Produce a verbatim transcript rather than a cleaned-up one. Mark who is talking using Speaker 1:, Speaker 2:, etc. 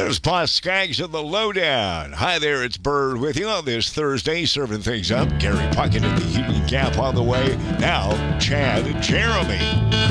Speaker 1: There's Boss Skaggs in the Lowdown. Hi there, it's Bird with you on this Thursday, serving things up. Gary Puckett at the Union Gap on the way. Now, Chad and Jeremy.